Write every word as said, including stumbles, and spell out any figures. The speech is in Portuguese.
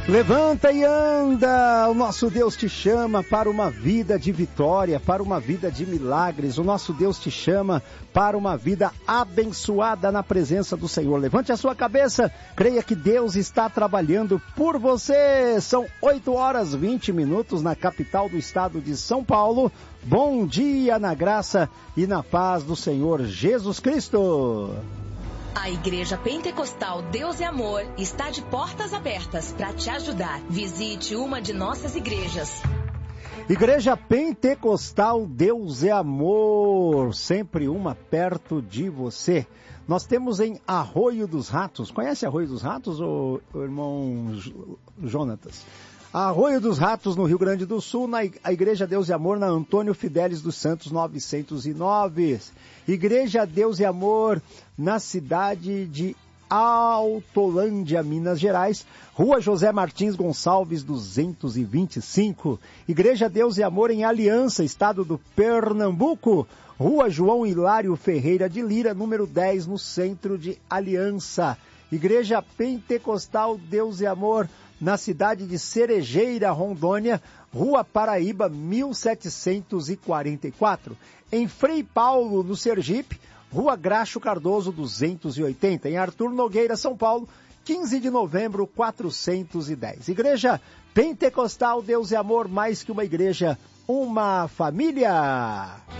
Levanta e anda, o nosso Deus te chama para uma vida de vitória, para uma vida de milagres, o nosso Deus te chama para uma vida abençoada na presença do Senhor. Levante a sua cabeça, creia que Deus está trabalhando por você. São oito horas e vinte minutos na capital do estado de São Paulo. Bom dia na graça e na paz do Senhor Jesus Cristo. A Igreja Pentecostal Deus é Amor está de portas abertas para te ajudar. Visite uma de nossas igrejas. Igreja Pentecostal Deus é Amor, sempre uma perto de você. Nós temos em Arroio dos Ratos. Conhece Arroio dos Ratos, ô, ô irmão Jonatas? Arroio dos Ratos, no Rio Grande do Sul, na a Igreja Deus e Amor, na Antônio Fidelis dos Santos, novecentos e nove. Igreja Deus e Amor, na cidade de Autolândia, Minas Gerais, Rua José Martins Gonçalves, duzentos e vinte e cinco. Igreja Deus e Amor em Aliança, estado do Pernambuco, Rua João Hilário Ferreira de Lira, número dez, no centro de Aliança. Igreja Pentecostal Deus e Amor, na cidade de Cerejeira, Rondônia, Rua Paraíba, mil setecentos e quarenta e quatro. Em Frei Paulo, no Sergipe, Rua Graxo Cardoso, duzentos e oitenta. Em Arthur Nogueira, São Paulo, quinze de novembro, quatrocentos e dez. Igreja Pentecostal Deus e Amor, mais que uma igreja, uma família.